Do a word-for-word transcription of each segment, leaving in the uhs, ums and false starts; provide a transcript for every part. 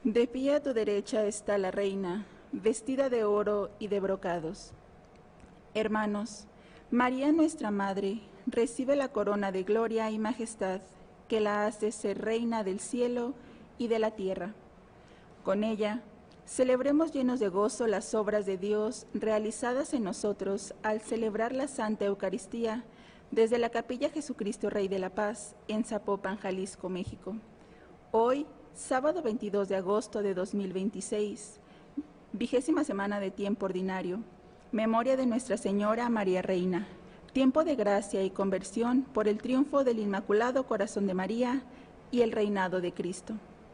De pie a tu derecha está la reina, vestida de oro y de brocados. Hermanos, María nuestra Madre recibe la corona de gloria y majestad que la hace ser reina del cielo y de la tierra. Con ella, celebremos llenos de gozo las obras de Dios realizadas en nosotros al celebrar la Santa Eucaristía desde la Capilla Jesucristo Rey de la Paz en Zapopan, Jalisco, México. Hoy, sábado veintidós de agosto de dos mil veintiséis, vigésima semana de tiempo ordinario, memoria de Nuestra Señora María Reina, tiempo de gracia y conversión por el triunfo del Inmaculado Corazón de María y el reinado de Cristo.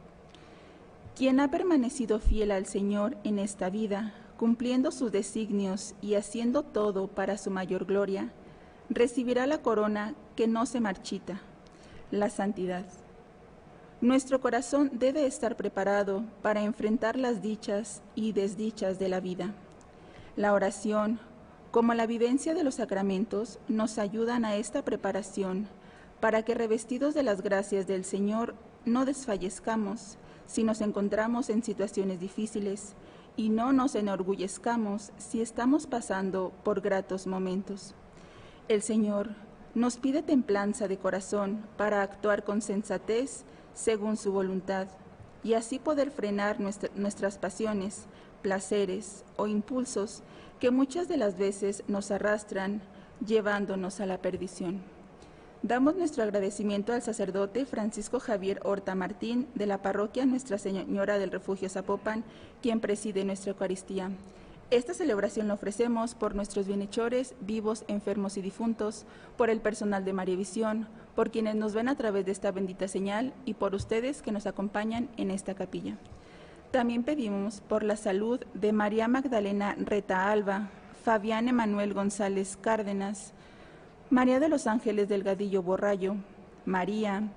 Quien ha permanecido fiel al Señor en esta vida, cumpliendo sus designios y haciendo todo para su mayor gloria, recibirá la corona que no se marchita, la santidad. Nuestro corazón debe estar preparado para enfrentar las dichas y desdichas de la vida. La oración, como la vivencia de los sacramentos, nos ayudan a esta preparación para que, revestidos de las gracias del Señor, no desfallezcamos si nos encontramos en situaciones difíciles y no nos enorgullezcamos si estamos pasando por gratos momentos. El Señor nos pide templanza de corazón para actuar con sensatez según su voluntad y así poder frenar nuestra, nuestras pasiones, placeres o impulsos que muchas de las veces nos arrastran llevándonos a la perdición. Damos nuestro agradecimiento al sacerdote Francisco Javier Horta Martín de la parroquia Nuestra Señora del Refugio Zapopan, quien preside nuestra Eucaristía. Esta celebración la ofrecemos por nuestros bienhechores, vivos, enfermos y difuntos, por el personal de María Visión, por quienes nos ven a través de esta bendita señal y por ustedes que nos acompañan en esta capilla. También pedimos por la salud de María Magdalena Reta Alba, Fabián Emanuel González Cárdenas, María de los Ángeles Delgadillo Borrallo, María,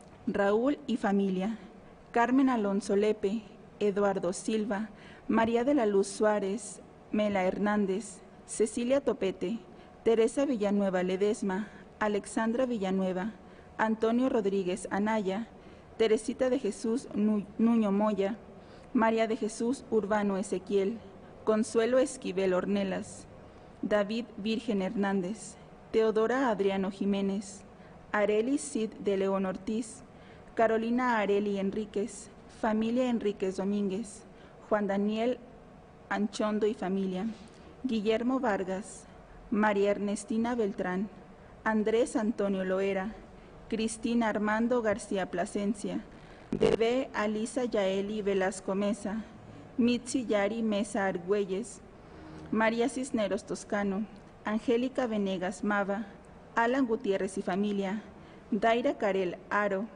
Raúl y familia, Carmen Alonso Lepe, Eduardo Silva, María de la Luz Suárez, Mela Hernández, Cecilia Topete, Teresa Villanueva Ledesma, Alexandra Villanueva, Antonio Rodríguez Anaya, Teresita de Jesús Nuño Moya, María de Jesús Urbano Ezequiel, Consuelo Esquivel Ornelas, David Virgen Hernández, Teodora Adriano Jiménez, Areli Cid de León Ortiz, Carolina Areli Enríquez, familia Enríquez Domínguez, Juan Daniel Anchondo y familia, Guillermo Vargas, María Ernestina Beltrán, Andrés Antonio Loera, Cristina Armando García Plasencia, Bebé Alisa Yaeli Velasco Mesa, Mitzi Yari Mesa Argüelles, María Cisneros Toscano, Angélica Venegas Mava, Alan Gutiérrez y familia, Daira Carel Aro,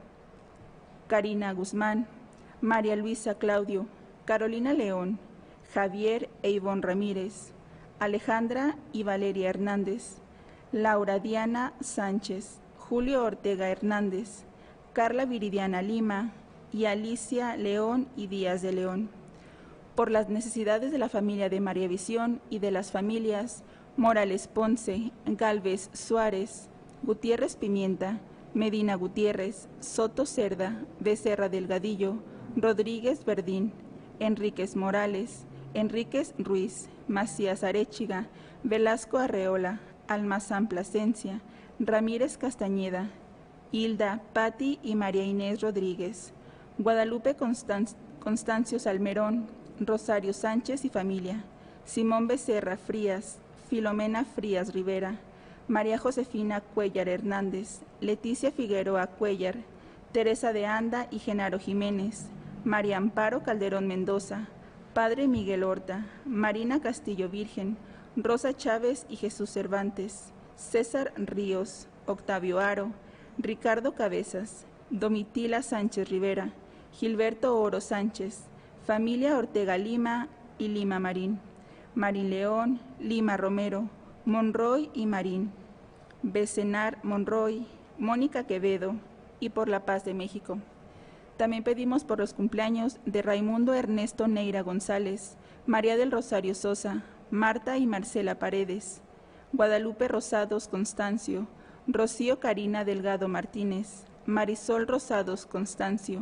Karina Guzmán, María Luisa Claudio, Carolina León, Javier e Ivonne Ramírez, Alejandra y Valeria Hernández, Laura Diana Sánchez, Julio Ortega Hernández, Carla Viridiana Lima y Alicia León y Díaz de León. Por las necesidades de la familia de María Visión y de las familias Morales Ponce, Galvez Suárez, Gutiérrez Pimienta, Medina Gutiérrez, Soto Cerda, Becerra Delgadillo, Rodríguez Verdín, Enríquez Morales, Enríquez Ruiz, Macías Arechiga, Velasco Arreola, Almazán Plasencia, Ramírez Castañeda, Hilda, Patti y María Inés Rodríguez, Guadalupe Constan Constancio Salmerón, Rosario Sánchez y familia, Simón Becerra Frías, Filomena Frías Rivera, María Josefina Cuellar Hernández, Leticia Figueroa Cuellar, Teresa de Anda y Genaro Jiménez, María Amparo Calderón Mendoza, Padre Miguel Horta, Marina Castillo Virgen, Rosa Chávez y Jesús Cervantes, César Ríos, Octavio Aro, Ricardo Cabezas, Domitila Sánchez Rivera, Gilberto Oro Sánchez, familia Ortega Lima y Lima Marín, Marín León, Lima Romero, Monroy y Marín, Becenar Monroy, Mónica Quevedo y por la paz de México. También pedimos por los cumpleaños de Raimundo Ernesto Neira González, María del Rosario Sosa, Marta y Marcela Paredes, Guadalupe Rosados Constancio, Rocío Karina Delgado Martínez, Marisol Rosados Constancio,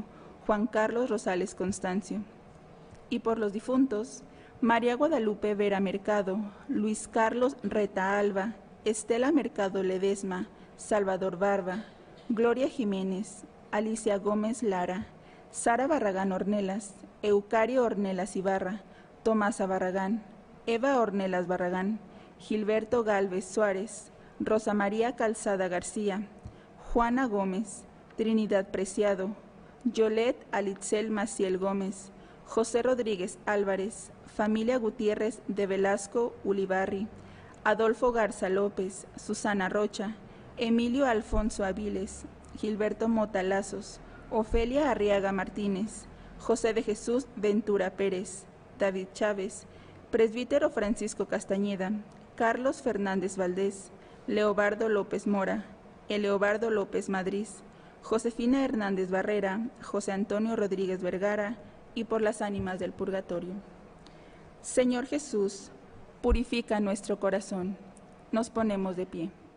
Juan Carlos Rosales Constancio. Y por los difuntos, María Guadalupe Vera Mercado, Luis Carlos Reta Alba, Estela Mercado Ledesma, Salvador Barba, Gloria Jiménez, Alicia Gómez Lara, Sara Barragán Ornelas, Eucario Ornelas Ibarra, Tomasa Barragán, Eva Ornelas Barragán, Gilberto Galvez Suárez, Rosa María Calzada García, Juana Gómez, Trinidad Preciado, Yolet Alitzel Maciel Gómez, José Rodríguez Álvarez, familia Gutiérrez de Velasco Ulibarri, Adolfo Garza López, Susana Rocha, Emilio Alfonso Aviles, Gilberto Motalazos, Ofelia Arriaga Martínez, José de Jesús Ventura Pérez, David Chávez, presbítero Francisco Castañeda, Carlos Fernández Valdés, Leobardo López Mora, Eleobardo López Madrid, Josefina Hernández Barrera, José Antonio Rodríguez Vergara, y por las ánimas del purgatorio. Señor Jesús, purifica nuestro corazón. Nos ponemos de pie.